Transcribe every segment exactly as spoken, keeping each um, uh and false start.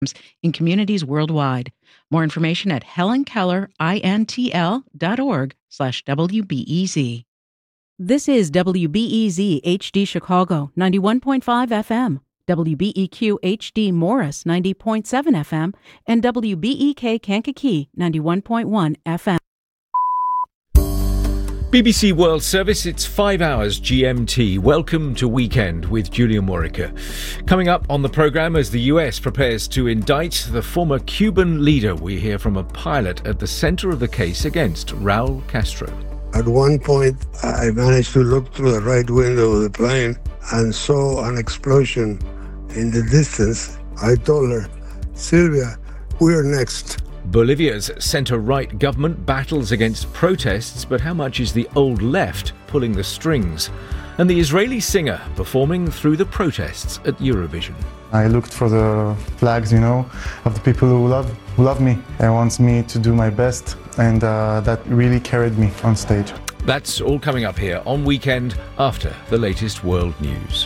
in communities worldwide. More information at helenkellerintl.org slash WBEZ. This is W B E Z H D Chicago, ninety-one point five F M, W B E Q H D Morris, ninety point seven F M, and W B E K Kankakee, ninety-one point one F M. B B C World Service, it's five hours G M T. Welcome to Weekend with Julia Morica. Coming up on the programme, as the U S prepares to indict the former Cuban leader, we hear from a pilot at the centre of the case against Raul Castro. At one point, I managed to look through the right window of the plane and saw an explosion in the distance. I told her, Sylvia, we're next. Bolivia's centre-right government battles against protests, but how much is the old left pulling the strings? And the Israeli singer performing through the protests at Eurovision. I looked for the flags, you know, of the people who love who love me and wants me to do my best, and uh, that really carried me on stage. That's all coming up here on Weekend after the latest world news.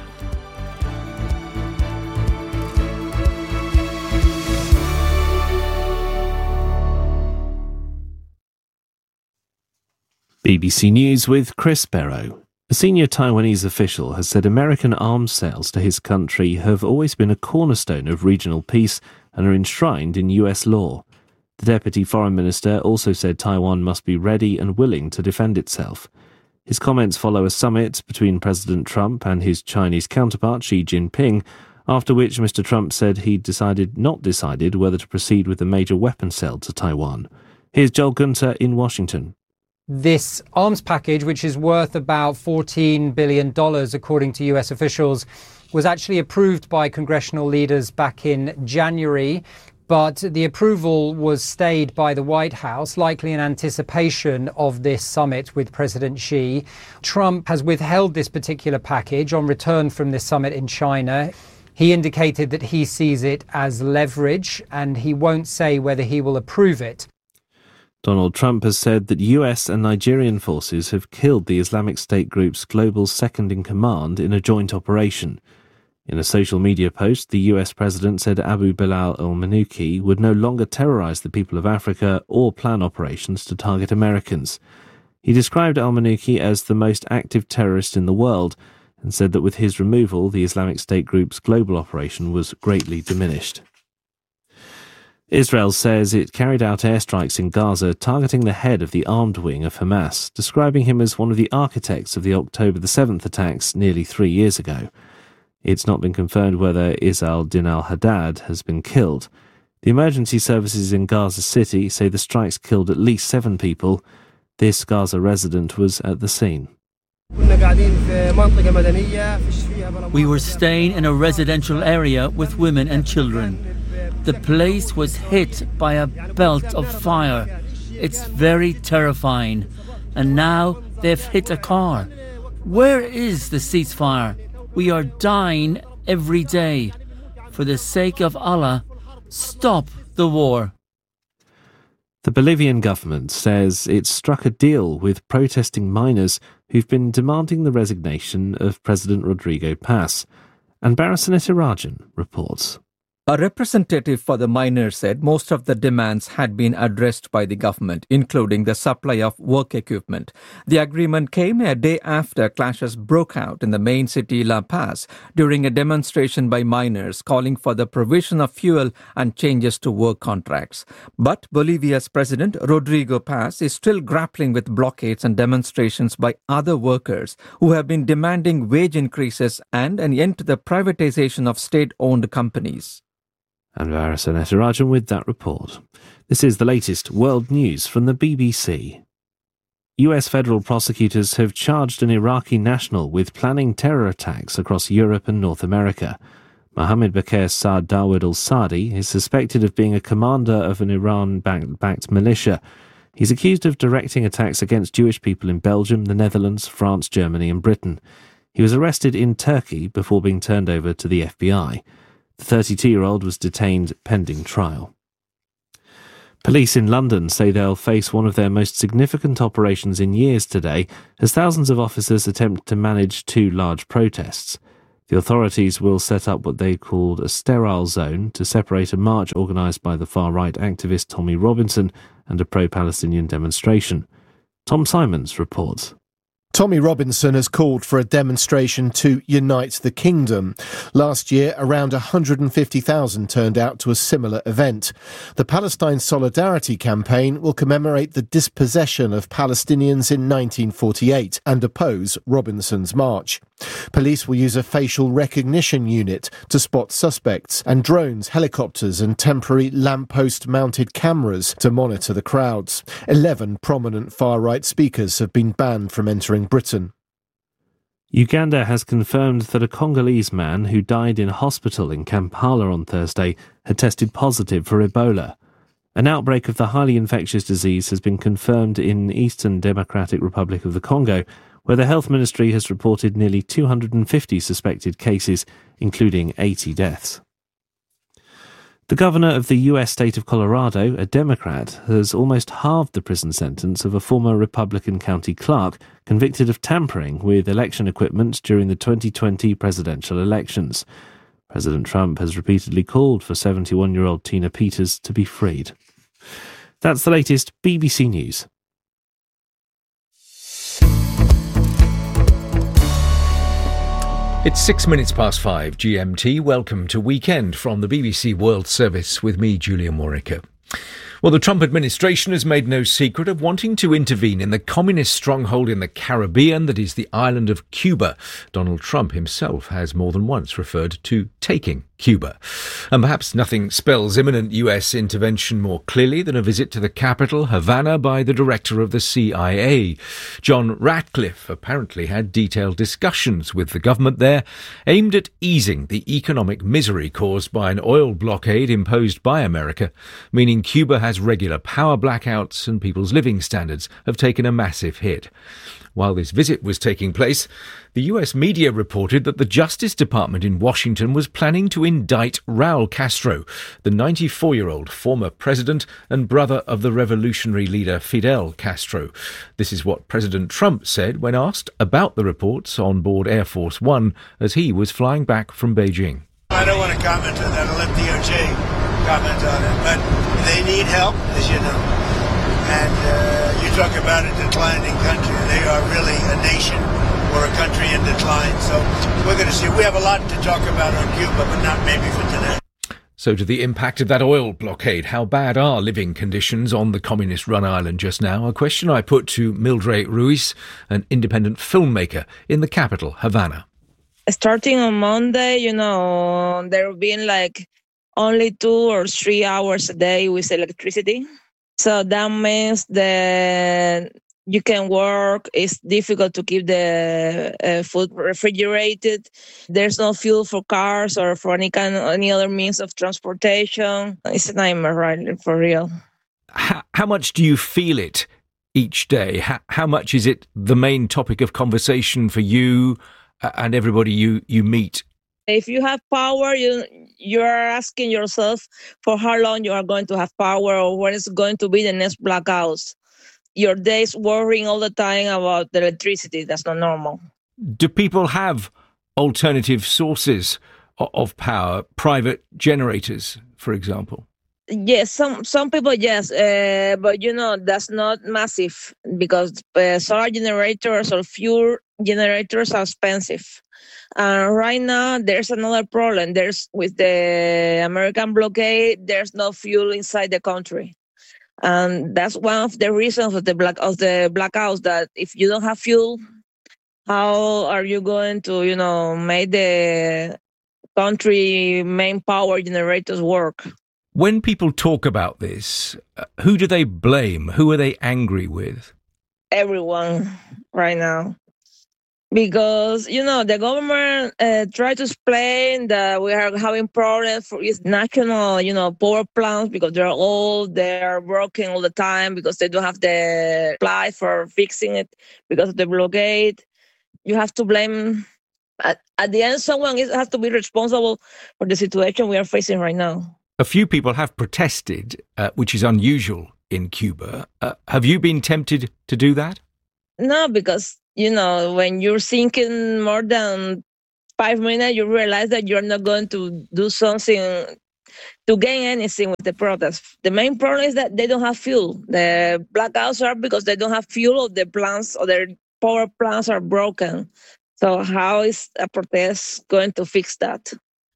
B B C News with Chris Barrow. A senior Taiwanese official has said American arms sales to his country have always been a cornerstone of regional peace and are enshrined in U S law. The Deputy Foreign Minister also said Taiwan must be ready and willing to defend itself. His comments follow a summit between President Trump and his Chinese counterpart Xi Jinping, after which Mister Trump said he'd decided not decided whether to proceed with a major weapons sale to Taiwan. Here's Joel Gunter in Washington. This arms package, which is worth about fourteen billion dollars, according to U S officials, was actually approved by congressional leaders back in January. But the approval was stayed by the White House, likely in anticipation of this summit with President Xi. Trump has withheld this particular package on return from this summit in China. He indicated that he sees it as leverage, and he won't say whether he will approve it. Donald Trump has said that U S and Nigerian forces have killed the Islamic State group's global second-in-command in a joint operation. In a social media post, the U S president said Abu Bilal al-Manuki would no longer terrorize the people of Africa or plan operations to target Americans. He described al-Manuki as the most active terrorist in the world and said that with his removal, the Islamic State group's global operation was greatly diminished. Israel says it carried out airstrikes in Gaza targeting the head of the armed wing of Hamas, describing him as one of the architects of the October the seventh attacks nearly three years ago. It's not been confirmed whether Izz al-Din al-Haddad has been killed. The emergency services in Gaza City say the strikes killed at least seven people. This Gaza resident was at the scene. We were staying in a residential area with women and children. The place was hit by a belt of fire. It's very terrifying. And now they've hit a car. Where is the ceasefire? We are dying every day. For the sake of Allah, stop the war. The Bolivian government says it struck a deal with protesting miners who've been demanding the resignation of President Rodrigo Paz. And Barasaneta Rajan reports. A representative for the miners said most of the demands had been addressed by the government, including the supply of work equipment. The agreement came a day after clashes broke out in the main city La Paz during a demonstration by miners calling for the provision of fuel and changes to work contracts. But Bolivia's President Rodrigo Paz is still grappling with blockades and demonstrations by other workers who have been demanding wage increases and an end to the privatization of state-owned companies. And Varasaneta Rajan with that report. This is the latest world news from the B B C. U S federal prosecutors have charged an Iraqi national with planning terror attacks across Europe and North America. Mohammed Bakr Saad Dawood al-Saadi is suspected of being a commander of an Iran-backed militia. He's accused of directing attacks against Jewish people in Belgium, the Netherlands, France, Germany and Britain. He was arrested in Turkey before being turned over to the F B I. The thirty-two-year-old was detained pending trial. Police in London say they'll face one of their most significant operations in years today as thousands of officers attempt to manage two large protests. The authorities will set up what they called a sterile zone to separate a march organised by the far-right activist Tommy Robinson and a pro-Palestinian demonstration. Tom Simons reports. Tommy Robinson has called for a demonstration to unite the kingdom. Last year, around one hundred fifty thousand turned out to a similar event. The Palestine Solidarity Campaign will commemorate the dispossession of Palestinians in nineteen forty-eight and oppose Robinson's march. Police will use a facial recognition unit to spot suspects, and drones, helicopters and temporary lamppost-mounted cameras to monitor the crowds. Eleven prominent far-right speakers have been banned from entering Britain. Uganda has confirmed that a Congolese man who died in hospital in Kampala on Thursday had tested positive for Ebola. An outbreak of the highly infectious disease has been confirmed in Eastern Democratic Republic of the Congo, where the Health Ministry has reported nearly two hundred fifty suspected cases, including eighty deaths. The governor of the U S state of Colorado, a Democrat, has almost halved the prison sentence of a former Republican county clerk convicted of tampering with election equipment during the twenty twenty presidential elections. President Trump has repeatedly called for seventy-one-year-old Tina Peters to be freed. That's the latest B B C News. It's six minutes past five G M T. Welcome to Weekend from the B B C World Service with me, Julian Morica. Well, the Trump administration has made no secret of wanting to intervene in the communist stronghold in the Caribbean that is the island of Cuba. Donald Trump himself has more than once referred to taking Cuba. And perhaps nothing spells imminent U S intervention more clearly than a visit to the capital, Havana, by the director of the C I A. John Ratcliffe apparently had detailed discussions with the government there aimed at easing the economic misery caused by an oil blockade imposed by America, meaning Cuba has regular power blackouts and people's living standards have taken a massive hit. While this visit was taking place, the U S media reported that the Justice Department in Washington was planning to indict Raul Castro, the ninety-four-year-old former president and brother of the revolutionary leader Fidel Castro. This is what President Trump said when asked about the reports on board Air Force One as he was flying back from Beijing. I don't want to comment on that. I'll let D O J comment on it. But they need help, as you know. And uh, you talk about a declining country. They are really a nation or a country in decline. So we're going to see. We have a lot to talk about on Cuba, but not maybe for today. So to the impact of that oil blockade, how bad are living conditions on the communist-run island just now? A question I put to Mildred Ruiz, an independent filmmaker in the capital, Havana. Starting on Monday, you know, there have been like only two or three hours a day with electricity. So that means that you can work. It's difficult to keep the uh, food refrigerated. There's no fuel for cars or for any kind of, any other means of transportation. It's a nightmare, right? For real. How, how much do you feel it each day? How, how much is it the main topic of conversation for you and everybody you, you meet? If you have power, you you are asking yourself for how long you are going to have power or when it's going to be the next blackouts. Your days worrying all the time about the electricity. That's not normal. Do people have alternative sources of power, private generators, for example? Yes, some some people, yes, uh, but you know, that's not massive because uh, solar generators or fuel generators are expensive. Uh, right now, there's another problem. There's with the American blockade, there's no fuel inside the country. And that's one of the reasons of the black of the blackouts, that if you don't have fuel, how are you going to, you know, make the country main power generators work? When people talk about this, who do they blame? Who are they angry with? Everyone right now. Because, you know, the government uh, tried to explain that we are having problems for its national, you know, power plants because they're old, they're broken all the time because they don't have the supply for fixing it because of the blockade. You have to blame, at, at the end, someone is, has to be responsible for the situation we are facing right now. A few people have protested, uh, which is unusual in Cuba. Uh, have you been tempted to do that? No, because, you know, when you're sinking more than five minutes, you realize that you're not going to do something to gain anything with the protest. The main problem is that they don't have fuel. The blackouts are because they don't have fuel, or the plants or their power plants are broken. So how is a protest going to fix that?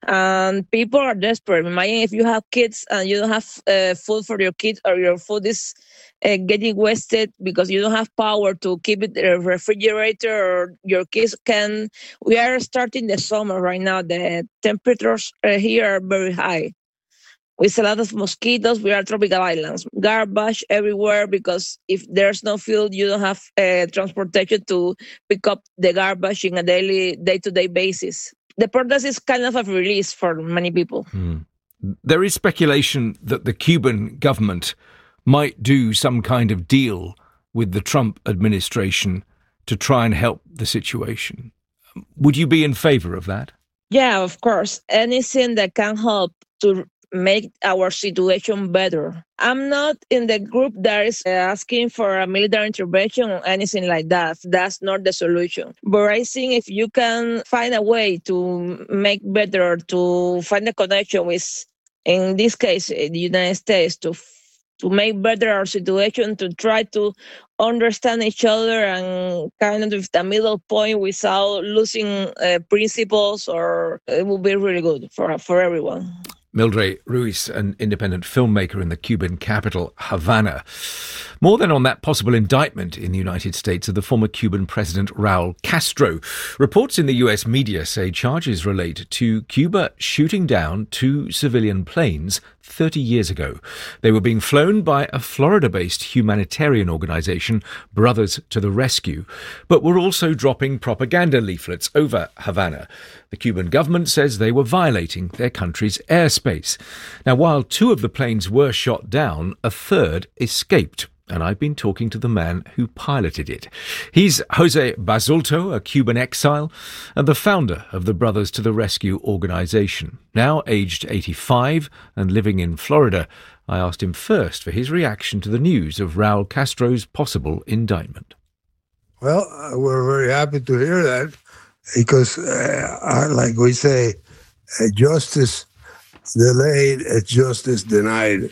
And people are desperate. Imagine if you have kids and you don't have uh, food for your kids, or your food is uh, getting wasted because you don't have power to keep it in a refrigerator, or your kids can. We are starting the summer right now. The temperatures uh, here are very high. With a lot of mosquitoes, we are tropical islands. Garbage everywhere, because if there's no fuel, you don't have uh, transportation to pick up the garbage in a daily, day-to-day basis. The protest is kind of a release for many people. Mm. There is speculation that the Cuban government might do some kind of deal with the Trump administration to try and help the situation. Would you be in favour of that? Yeah, of course. Anything that can help to make our situation better. I'm not in the group that is asking for a military intervention or anything like that. That's not the solution. But I think if you can find a way to make better, to find a connection with, in this case, the United States, to to make better our situation, to try to understand each other and kind of the middle point without losing uh, principles, or it will be really good for for everyone. Mildred Ruiz, an independent filmmaker in the Cuban capital, Havana. More than on that possible indictment in the United States of the former Cuban president Raul Castro. Reports in the U S media say charges relate to Cuba shooting down two civilian planes thirty years ago. They were being flown by a Florida-based humanitarian organisation, Brothers to the Rescue, but were also dropping propaganda leaflets over Havana. The Cuban government says they were violating their country's airspace. Now, while two of the planes were shot down, a third escaped. And I've been talking to the man who piloted it. He's Jose Basulto, a Cuban exile, and the founder of the Brothers to the Rescue organisation. Now aged eighty-five and living in Florida, I asked him first for his reaction to the news of Raul Castro's possible indictment. Well, uh, we're very happy to hear that, because, uh, like we say, uh, justice delayed, uh, justice denied.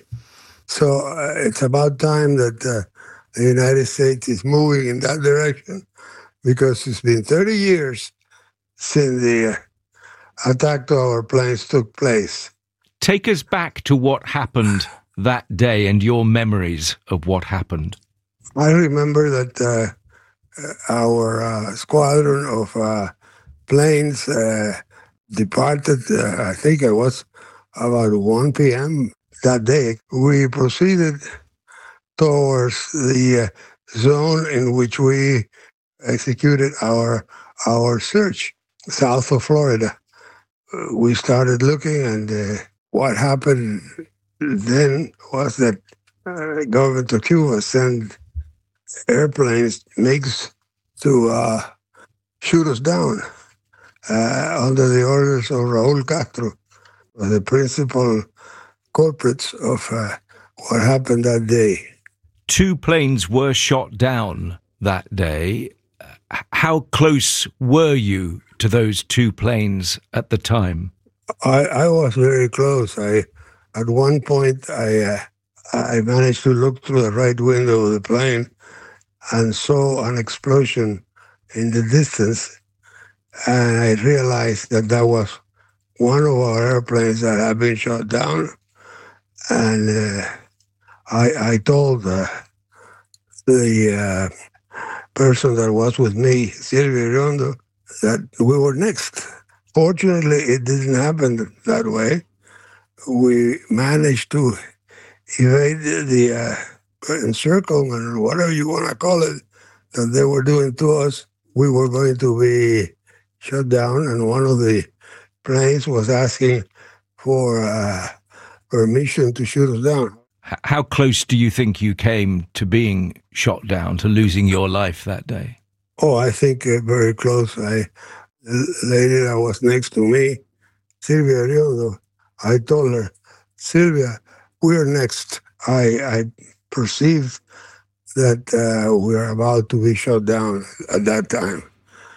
So uh, it's about time that uh, the United States is moving in that direction, because it's been thirty years since the uh, attack to our planes took place. Take us back to what happened that day and your memories of what happened. I remember that uh, our uh, squadron of uh, planes uh, departed, uh, I think it was about one p.m. that day. We proceeded towards the uh, zone in which we executed our our search, south of Florida. Uh, we started looking, and uh, what happened then was that uh, the government of Cuba sent airplanes, MiGs, to uh, shoot us down uh, under the orders of Raul Castro, the principal culprits of uh, what happened that day. Two planes were shot down that day. How close were you to those two planes at the time? I, I was very close. I, at one point, I uh, I managed to look through the right window of the plane and saw an explosion in the distance, and I realized that that was one of our airplanes that had been shot down. And uh, I, I told uh, the uh, person that was with me, Silvia Riondo, that we were next. Fortunately, it didn't happen that way. We managed to evade the uh, encirclement, or whatever you want to call it, that they were doing to us. We were going to be shut down, and one of the planes was asking for Uh, permission to shoot us down. How close do you think you came to being shot down, to losing your life that day? Oh, I think uh, very close. I, the lady that was next to me, Silvia Riondo, I told her, Silvia, we're next. I, I perceived that uh, we were about to be shot down at that time.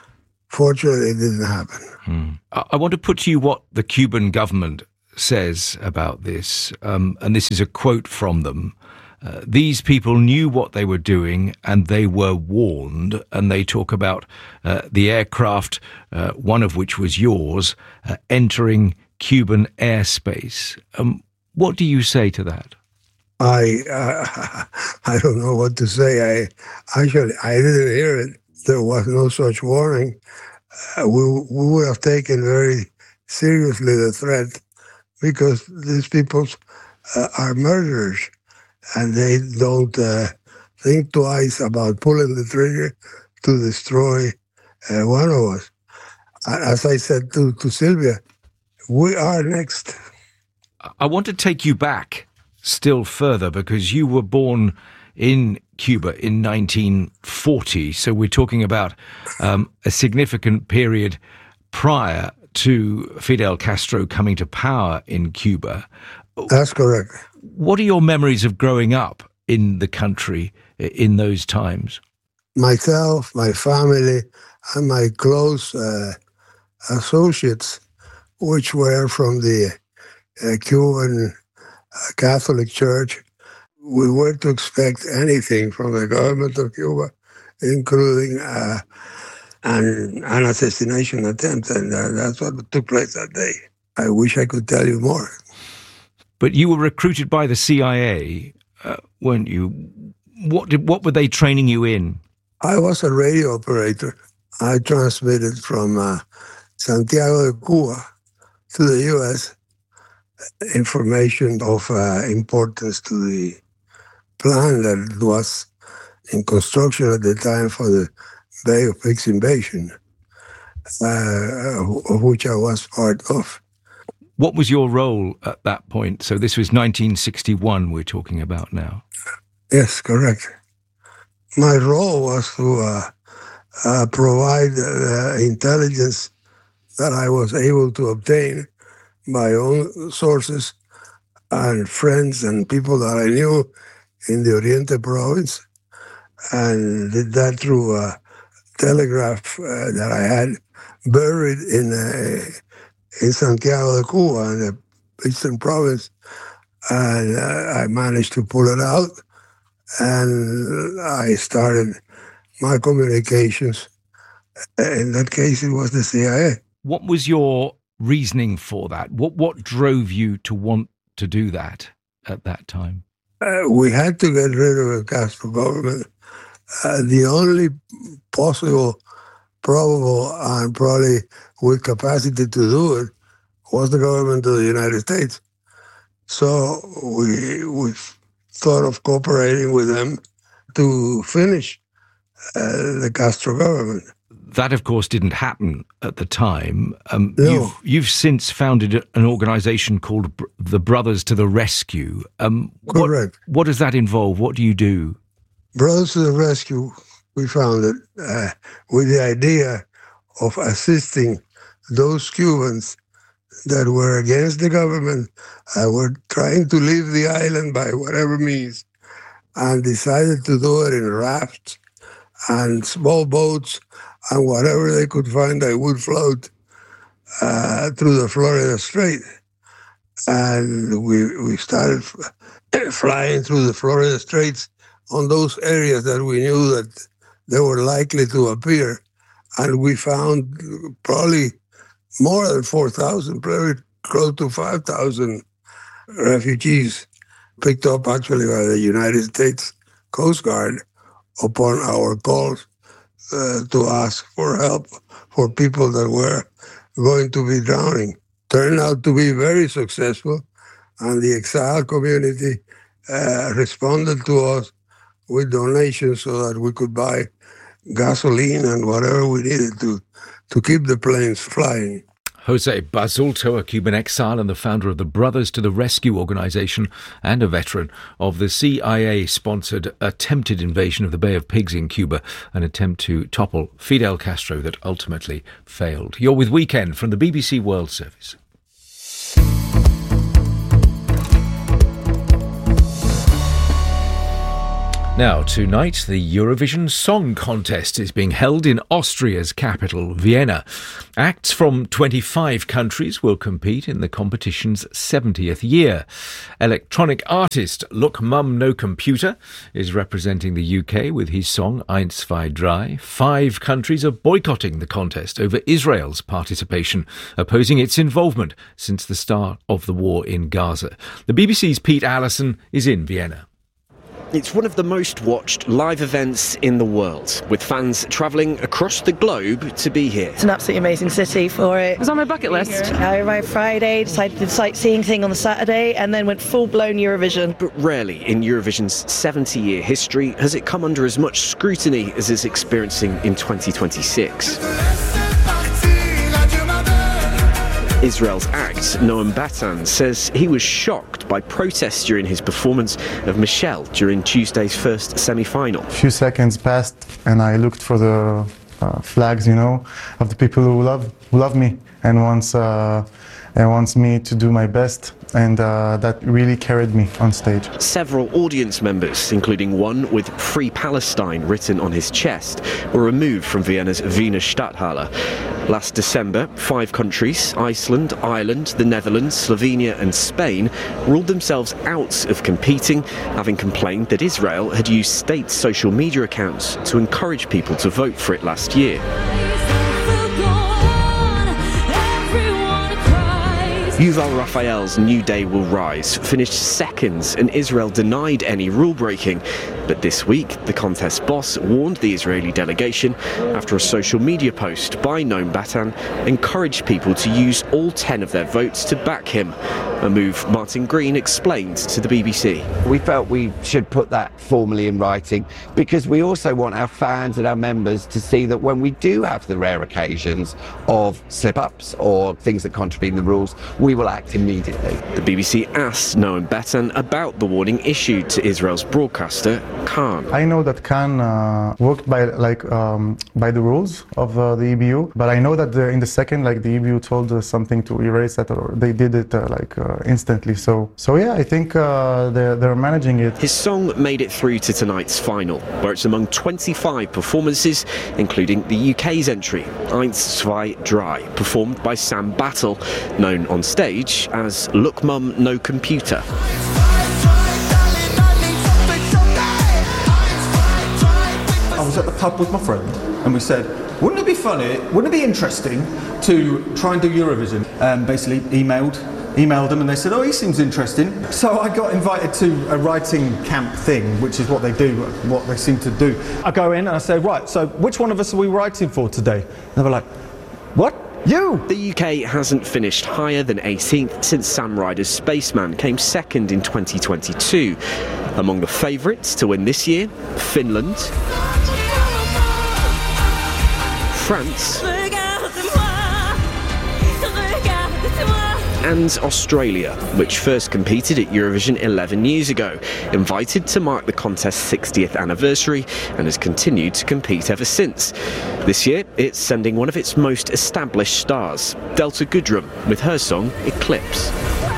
Fortunately, it didn't happen. Hmm. I want to put to you what the Cuban government says about this, um, and this is a quote from them. Uh, these people knew what they were doing and they were warned, and they talk about uh, the aircraft, uh, one of which was yours, uh, entering Cuban airspace. Um, what do you say to that? I uh, I don't know what to say. I actually I didn't hear it. There was no such warning. Uh, we we would have taken very seriously the threat, because these people uh, are murderers, and they don't uh, think twice about pulling the trigger to destroy uh, one of us. As I said to, to Sylvia, we are next. I want to take you back still further, because you were born in Cuba in nineteen forty, so we're talking about um, a significant period prior to Fidel Castro coming to power in Cuba. That's correct. What are your memories of growing up in the country in those times? Myself, my family, and my close uh, associates, which were from the uh, Cuban uh, Catholic Church, we were to expect anything from the government of Cuba, including uh, an, an assassination attempt, and uh, that's what took place that day. I wish I could tell you more. But you were recruited by the C I A, uh, weren't you? What did, what were they training you in? I was a radio operator. I transmitted from uh, Santiago de Cuba to the U S information of uh, importance to the plan that was in construction at the time for the Bay of Pigs invasion, uh, of which I was part of. What was your role at that point? So this was nineteen sixty-one we're talking about now. Yes, correct. My role was to uh, uh, provide uh, intelligence that I was able to obtain by own sources and friends and people that I knew in the Oriente province, and did that through a telegraph uh, that I had buried in uh, in Santiago de Cuba, in the eastern province, and uh, I managed to pull it out, and I started my communications. In that case, it was the C I A. What was your reasoning for that? What what drove you to want to do that at that time? Uh, we had to get rid of the Castro government. Uh, the only possible, probable, and probably with capacity to do it was the government of the United States. So we we thought of cooperating with them to finish uh, the Castro government. That, of course, didn't happen at the time. Um, no. you've, you've since founded an organization called the Brothers to the Rescue. Um, Correct. What, what does that involve? What do you do? Brothers to the Rescue, we founded uh, with the idea of assisting those Cubans that were against the government and were trying to leave the island by whatever means, and decided to do it in rafts and small boats and whatever they could find that would float uh, through the Florida Strait. And we we started flying through the Florida Straits on those areas that we knew that they were likely to appear. And we found probably more than four thousand, probably close to five thousand refugees picked up actually by the United States Coast Guard upon our calls uh, to ask for help for people that were going to be drowning. Turned out to be very successful, and the exile community uh, responded to us with donations so that we could buy gasoline and whatever we needed to, to keep the planes flying. Jose Basulto, a Cuban exile and the founder of the Brothers to the Rescue organization and a veteran of the C I A-sponsored attempted invasion of the Bay of Pigs in Cuba, an attempt to topple Fidel Castro that ultimately failed. You're with Weekend from the B B C World Service. Now, tonight, the Eurovision Song Contest is being held in Austria's capital, Vienna. Acts from twenty-five countries will compete in the competition's seventieth year. Electronic artist Look Mum No Computer is representing the U K with his song Eins, Zwei, Drei. Five countries are boycotting the contest over Israel's participation, opposing its involvement since the start of the war in Gaza. The B B C's Pete Allison is in Vienna. It's one of the most watched live events in the world, with fans travelling across the globe to be here. It's an absolutely amazing city for it. It was on my bucket list. I arrived Friday, decided to do the sightseeing thing on the Saturday, and then went full-blown Eurovision. But rarely in Eurovision's seventy-year history has it come under as much scrutiny as it's experiencing in twenty twenty-six. Israel's act, Noam Batan, says he was shocked by protests during his performance of Michelle during Tuesday's first semi-final. A few seconds passed and I looked for the uh, flags, you know, of the people who love who love me and wants uh, and wants me to do my best. And uh, that really carried me on stage. Several audience members, including one with Free Palestine written on his chest, were removed from Vienna's Wiener Stadthalle. Last December, five countries, Iceland, Ireland, the Netherlands, Slovenia and Spain, ruled themselves out of competing, having complained that Israel had used state social media accounts to encourage people to vote for it last year. Yuval Raphael's New Day Will Rise finished second and Israel denied any rule-breaking. But this week, the contest boss warned the Israeli delegation after a social media post by Noam Batan encouraged people to use all ten of their votes to back him, a move Martin Green explained to the B B C. We felt we should put that formally in writing because we also want our fans and our members to see that when we do have the rare occasions of slip-ups or things that contravene the rules, we will act immediately. The B B C asked Noam Batan about the warning issued to Israel's broadcaster, Khan. I know that Khan uh, worked by like um, by the rules of uh, the E B U, but I know that the, in the second, like the E B U told us something to erase that, or they did it uh, like uh, instantly. So, so yeah, I think uh, they're they're managing it. His song made it through to tonight's final, where it's among twenty-five performances, including the U K's entry, Eins, Zwei, Drei, performed by Sam Battle, known on stage as Look Mum No Computer. I was at the pub with my friend and we said, wouldn't it be funny, wouldn't it be interesting to try and do Eurovision? And basically emailed emailed them and they said, oh, he seems interesting. So I got invited to a writing camp thing, which is what they do, what they seem to do. I go in and I say, right, so which one of us are we writing for today? And they were like, what? You! The U K hasn't finished higher than eighteenth since Sam Ryder's Spaceman came second in twenty twenty-two. Among the favourites to win this year, Finland, France, and Australia, which first competed at Eurovision eleven years ago, invited to mark the contest's sixtieth anniversary and has continued to compete ever since. This year, it's sending one of its most established stars, Delta Goodrem, with her song Eclipse.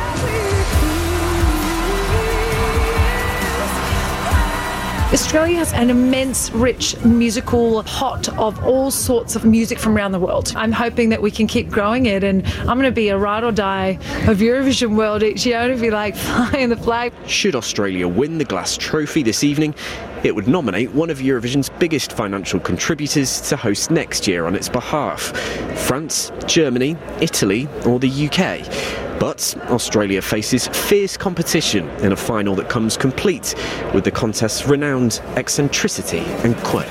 Australia has an immense, rich musical pot of all sorts of music from around the world. I'm hoping that we can keep growing it, and I'm going to be a ride or die of Eurovision world each year to be like flying the flag. Should Australia win the Glass Trophy this evening, it would nominate one of Eurovision's biggest financial contributors to host next year on its behalf: France, Germany, Italy or the U K. But Australia faces fierce competition in a final that comes complete with the contest's renowned eccentricity and quirk.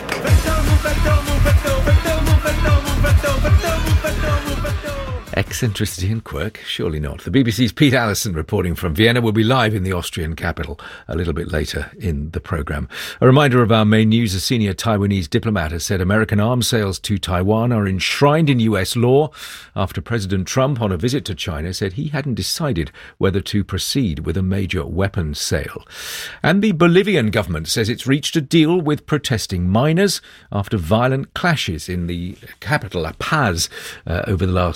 Eccentricity and quirk? Surely not. The B B C's Pete Allison reporting from Vienna. Will be live in the Austrian capital a little bit later in the programme. A reminder of our main news: a senior Taiwanese diplomat has said American arms sales to Taiwan are enshrined in U S law after President Trump, on a visit to China, said he hadn't decided whether to proceed with a major weapons sale. And the Bolivian government says it's reached a deal with protesting miners after violent clashes in the capital, La Paz, uh, over the last few days.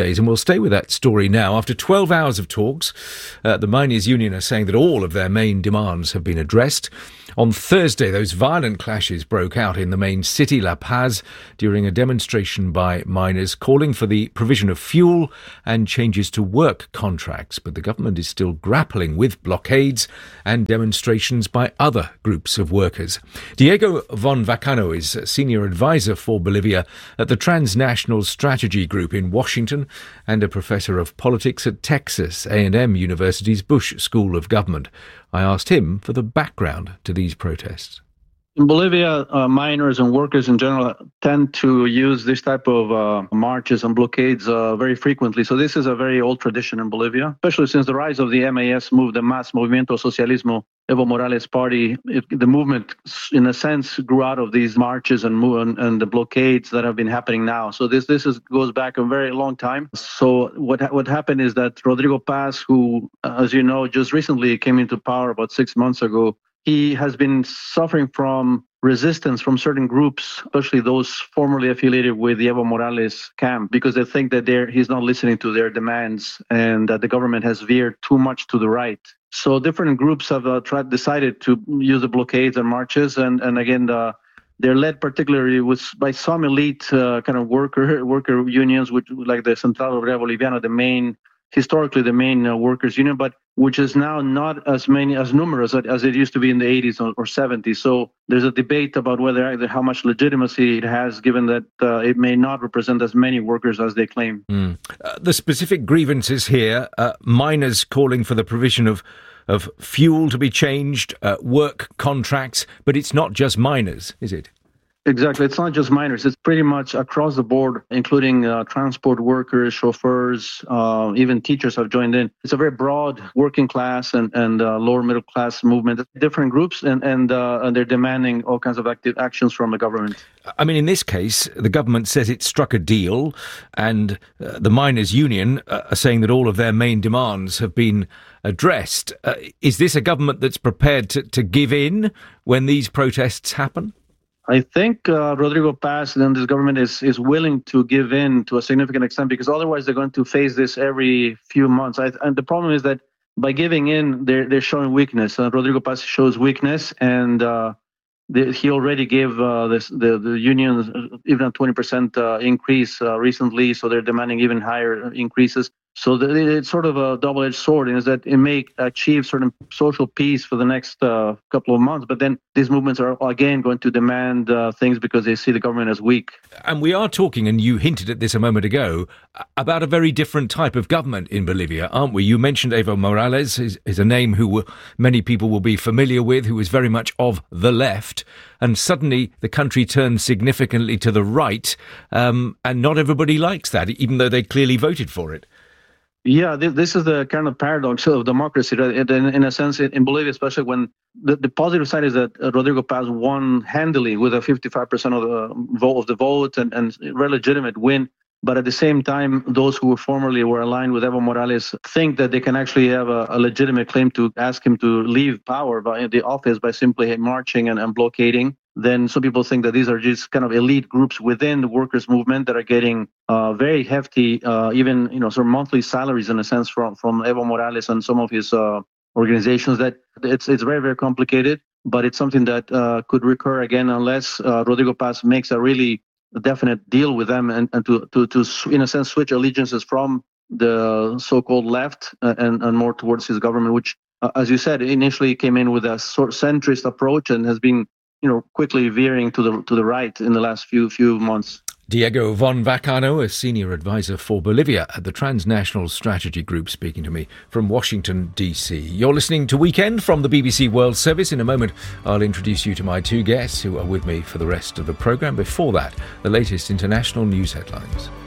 days, and we'll stay with that story now. After twelve hours of talks, uh, the miners' union are saying that all of their main demands have been addressed. On Thursday, those violent clashes broke out in the main city, La Paz, during a demonstration by miners calling for the provision of fuel and changes to work contracts. But the government is still grappling with blockades and demonstrations by other groups of workers. Diego von Vacano is senior advisor for Bolivia at the Transnational Strategy Group in Washington and a professor of politics at Texas A and M University's Bush School of Government. I asked him for the background to these protests. In Bolivia, uh, miners and workers in general tend to use this type of uh, marches and blockades uh, very frequently. So this is a very old tradition in Bolivia, especially since the rise of the M A S move, the Mass Movimiento Socialismo, Evo Morales' party. It, the movement, in a sense, grew out of these marches and, and, and the blockades that have been happening now. So this this is, goes back a very long time. So what what happened is that Rodrigo Paz, who, as you know, just recently came into power about six months ago, he has been suffering from resistance from certain groups, especially those formerly affiliated with the Evo Morales camp, because they think that they're, he's not listening to their demands and that the government has veered too much to the right. So different groups have uh, tried, decided to use the blockades and marches, and, and again, uh, they're led particularly with by some elite uh, kind of worker worker unions, which like the Central Obrera Boliviana, the main historically the main uh, workers union, but which is now not as many as numerous as it used to be in the eighties or, or seventies. So there's a debate about whether how much legitimacy it has, given that uh, it may not represent as many workers as they claim. Mm. Uh, the specific grievances here: uh, miners calling for the provision of of fuel to be changed, uh, work contracts, but it's not just miners, is it? Exactly. It's not just miners. It's pretty much across the board, including uh, transport workers, chauffeurs, uh, even teachers have joined in. It's a very broad working class and, and uh, lower middle class movement, different groups, and, and, uh, and they're demanding all kinds of active actions from the government. I mean, in this case, the government says it struck a deal, and uh, the miners' union uh, are saying that all of their main demands have been addressed. Uh, is this a government that's prepared to, to give in when these protests happen? I think uh, Rodrigo Paz and this government is, is willing to give in to a significant extent, because otherwise they're going to face this every few months. I, and the problem is that by giving in, they're, they're showing weakness. Uh, Rodrigo Paz shows weakness, and uh, the, he already gave uh, this, the, the union even a twenty percent uh, increase uh, recently, so they're demanding even higher increases. So the, it's sort of a double-edged sword, is that it may achieve certain social peace for the next uh, couple of months, but then these movements are again going to demand uh, things because they see the government as weak. And we are talking, and you hinted at this a moment ago, about a very different type of government in Bolivia, aren't we? You mentioned Evo Morales is, is a name who many people will be familiar with, who is very much of the left, and suddenly the country turns significantly to the right, um, and not everybody likes that, even though they clearly voted for it. Yeah, this is the kind of paradox of democracy, right? In, in a sense, in Bolivia, especially when the, the positive side is that Rodrigo Paz won handily with a fifty-five percent of the vote of the vote and, and a legitimate win. But at the same time, those who formerly were aligned with Evo Morales think that they can actually have a, a legitimate claim to ask him to leave power by the office by simply marching and, and blockading. Then some people think that these are just kind of elite groups within the workers' movement that are getting uh, very hefty, uh, even you know, sort of monthly salaries in a sense from from Evo Morales and some of his uh, organizations. That it's it's very very complicated, but it's something that uh, could recur again unless uh, Rodrigo Paz makes a really definite deal with them and, and to, to to in a sense switch allegiances from the so-called left and, and more towards his government, which, uh, as you said, initially came in with a sort of centrist approach and has been, you know, quickly veering to the to the right in the last few few months. Diego von Vacano, a senior advisor for Bolivia at the Transnational Strategy Group, speaking to me from Washington, D C. You're listening to Weekend from the B B C World Service. In a moment, I'll introduce you to my two guests who are with me for the rest of the programme. Before that, the latest international news headlines.